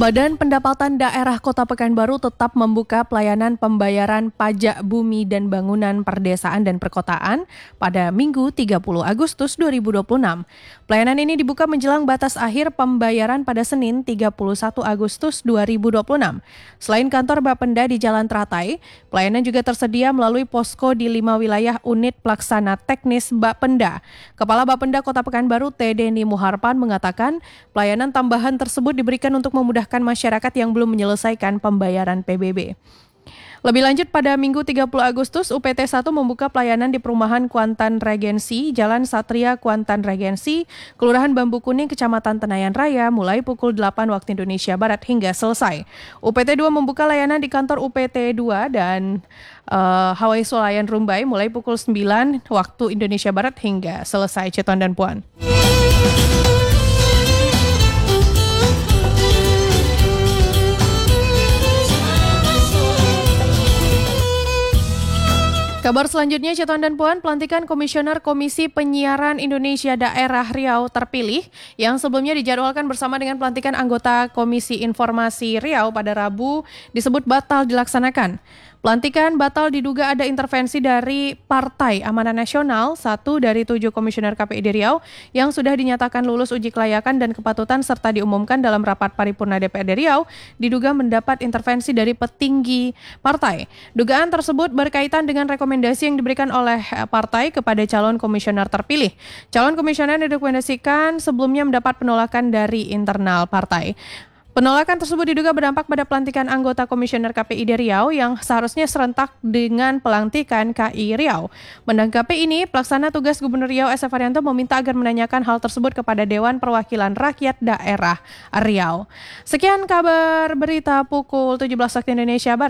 Badan Pendapatan Daerah Kota Pekanbaru tetap membuka pelayanan pembayaran pajak bumi dan bangunan perdesaan dan perkotaan pada Minggu 30 Agustus 2026. Pelayanan ini dibuka menjelang batas akhir pembayaran pada Senin 31 Agustus 2026. Selain kantor Bapenda di Jalan Teratai, pelayanan juga tersedia melalui posko di 5 wilayah unit pelaksana teknis Bapenda. Kepala Bapenda Kota Pekanbaru T. Deni Muharpan mengatakan pelayanan tambahan tersebut diberikan untuk memudahkan masyarakat yang belum menyelesaikan pembayaran PBB. Lebih lanjut, pada Minggu 30 Agustus, UPT 1 membuka pelayanan di Perumahan Kuantan Regensi, Jalan Satria Kuantan Regensi, Kelurahan Bambu Kuning, Kecamatan Tenayan Raya, mulai pukul 8 waktu Indonesia Barat hingga selesai. UPT 2 membuka layanan di kantor UPT 2 dan Hawaii Solayan Rumbai mulai pukul 9 waktu Indonesia Barat hingga selesai. Ceton dan Puan. Kabar selanjutnya, Ceton dan Puan, pelantikan Komisioner Komisi Penyiaran Indonesia Daerah Riau terpilih yang sebelumnya dijadwalkan bersama dengan pelantikan anggota Komisi Informasi Riau pada Rabu disebut batal dilaksanakan. Pelantikan batal diduga ada intervensi dari Partai Amanat Nasional, 1 dari 7 komisioner KPID Riau yang sudah dinyatakan lulus uji kelayakan dan kepatutan serta diumumkan dalam rapat paripurna DPRD Riau, diduga mendapat intervensi dari petinggi partai. Dugaan tersebut berkaitan dengan rekomendasi yang diberikan oleh partai kepada calon komisioner terpilih. Calon komisioner direkomendasikan sebelumnya mendapat penolakan dari internal partai. Penolakan tersebut diduga berdampak pada pelantikan anggota Komisioner KPID Riau yang seharusnya serentak dengan pelantikan KI Riau. Menanggapi ini, Pelaksana Tugas Gubernur Riau S.F. Haryanto meminta agar menanyakan hal tersebut kepada Dewan Perwakilan Rakyat Daerah Riau. Sekian kabar berita pukul 17 waktu Indonesia Barat.